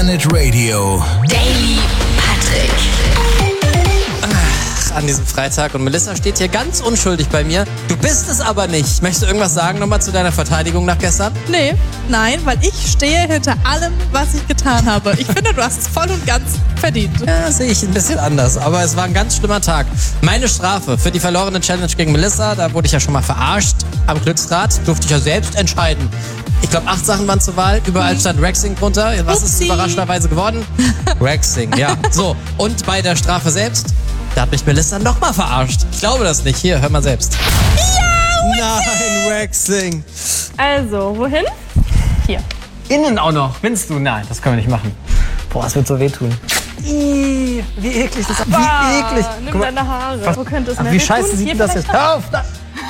Planet Radio. Daily Patrick. An diesem Freitag und Melissa steht hier ganz unschuldig bei mir. Du bist es aber nicht. Möchtest du irgendwas sagen nochmal zu deiner Verteidigung nach gestern? Nein, weil ich stehe hinter allem, was ich getan habe. Ich finde, du hast es voll und ganz verdient. Ja, sehe ich ein bisschen anders, aber es war ein ganz schlimmer Tag. Meine Strafe für die verlorene Challenge gegen Melissa, da wurde ich ja schon mal verarscht. Am Glücksrad durfte ich ja selbst entscheiden. Ich glaube, 8 Sachen waren zur Wahl. Überall stand Rexing drunter. Was ist überraschenderweise geworden? Rexing, ja. So, und bei der Strafe selbst, da hat mich Melissa nochmal verarscht. Ich glaube das nicht. Hier, hör mal selbst. Ja, nein, Rexing. Also, wohin? Hier. Innen auch noch. Findest du? Nein, das können wir nicht machen. Boah, es wird so wehtun. Wie eklig das ist. Wie eklig. Nimm Guck mal, deine Haare. was- Wo könnte es Ach, mehr wie wehtun? scheiße sieht Hier denn das jetzt? vielleicht? Hör auf! Da.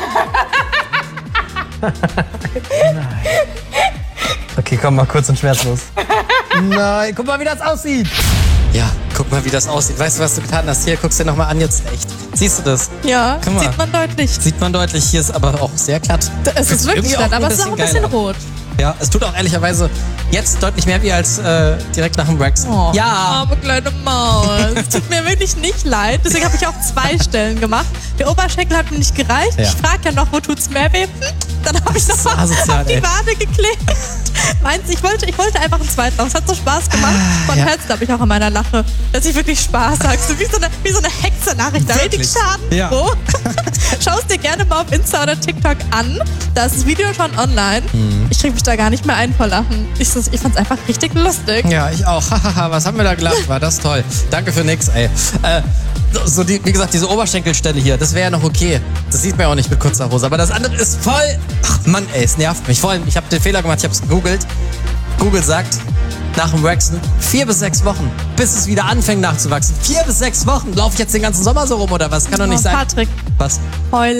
Nein. Okay, komm mal kurz und schmerzlos. Nein, guck mal, wie das aussieht. Ja, guck mal, wie das aussieht. Weißt du, was du getan hast? Hier, guck's dir nochmal an jetzt echt. Siehst du das? Ja, Guck mal. sieht man deutlich. Sieht man deutlich. Hier ist aber auch sehr glatt. Es ist wirklich irgendwie glatt, auch aber es ist auch ein bisschen geiler. rot. Ja, es tut auch ehrlicherweise jetzt deutlich mehr weh als direkt nach dem Wax. Oh, Ja, arme kleine Maus. Es tut mir wirklich nicht leid. Deswegen habe ich auch 2 Stellen gemacht. Der Oberschenkel hat mir nicht gereicht. Ja. Ich frage ja noch, wo tut's mehr weh? Dann habe ich noch mal asozial, auf die ey. Wade geklebt. Meinst du, ich wollte einfach einen zweiten aus. Es hat so Spaß gemacht. Man ja. hört es, glaube ich, auch in meiner Lache, dass ich wirklich Spaß habe. So wie so eine Hexe-Nachricht. Wirklich? Schaden. Ja. Wo? Schau es dir gerne mal auf Insta oder TikTok an. Da ist das Video schon online. Ich kriege mich da gar nicht mehr ein vor Lachen. Ich fand's einfach richtig lustig. ja, ich auch. Hahaha, was haben wir da gelacht? War das toll. Danke für nix, ey. Wie gesagt, diese Oberschenkelstelle hier, das wäre ja noch okay. Das sieht man ja auch nicht mit kurzer Hose. Aber das andere ist voll... Ach Mann, ey, es nervt mich. Vor allem, ich habe den Fehler gemacht, ich habe es gegoogelt. Google sagt, nach dem Waxen 4 bis 6 Wochen, bis es wieder anfängt nachzuwachsen. 4 bis 6 Wochen? Laufe ich jetzt den ganzen Sommer so rum oder was? Kann doch nicht sein. Patrick, Was? heul